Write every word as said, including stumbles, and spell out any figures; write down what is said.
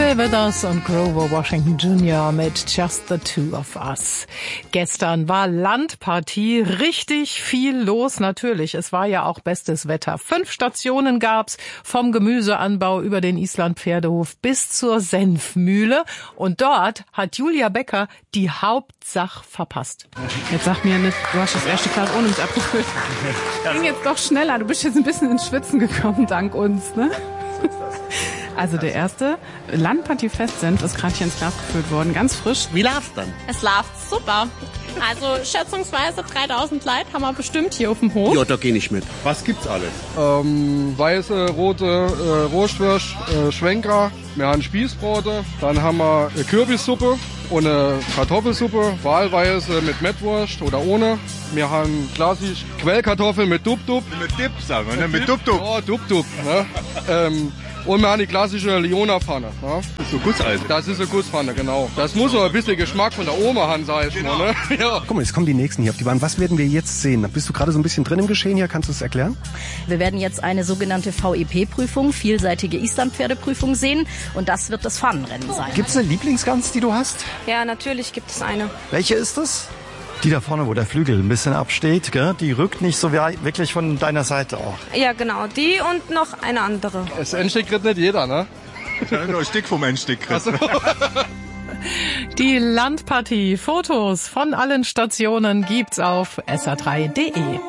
Bill Withers und Grover Washington Junior mit Just the Two of Us. Gestern war Landpartie, richtig viel los natürlich. Es war ja auch bestes Wetter. Fünf Stationen gab's, vom Gemüseanbau über den Island-Pferdehof bis zur Senfmühle. Und dort hat Julia Becker die Hauptsache verpasst. Jetzt sag mir nicht, du hast das erste Glas ohne mich abgefüllt. Ging jetzt doch schneller. Du bist jetzt ein bisschen ins Schwitzen gekommen, dank uns, ne? Also der erste Landpartie-Festsenf ist gerade hier ins Glas gefüllt worden, ganz frisch. Wie läuft's dann? Es läuft super. Also schätzungsweise dreitausend Leute haben wir bestimmt hier auf dem Hof. Ja, da gehe ich mit. Was gibt's alles? Ähm, weiße, rote äh, Rostwürst, äh, Schwenker, wir haben Spießbrote, dann haben wir eine Kürbissuppe und eine Kartoffelsuppe, wahlweise mit Mettwurst oder ohne. Wir haben klassisch Quellkartoffeln mit Dub-Dub. Mit Dip, sagen wir, ne? Mit Dub-Dub. Ja, Dub-Dub. Ne? ähm, Und wir haben die klassische Leona-Pfanne. Ne? Das ist so Gusseisen. Das ist eine Gusspfanne, genau. Das muss so ein bisschen Geschmack von der Oma haben, sag ich Genau. mal. Ne? Ja. Guck mal, jetzt kommen die Nächsten hier auf die Bahn. Was werden wir jetzt sehen? Bist du gerade so ein bisschen drin im Geschehen hier? Kannst du es erklären? Wir werden jetzt eine sogenannte V E P-Prüfung, vielseitige Islandpferdeprüfung sehen. Und das wird das Fahnenrennen sein. Gibt's eine Lieblingsgans, die du hast? Ja, natürlich gibt es eine. Welche ist es? Die da vorne, wo der Flügel ein bisschen absteht, gell? Die rückt nicht so weit wirklich von deiner Seite auch. Ja, genau. Die und noch eine andere. Das Endstück kriegt nicht jeder, ne? Ja, nur ein Stück vom Endstück. Also. Die Landpartie, Fotos von allen Stationen gibt's auf S R drei punkt de.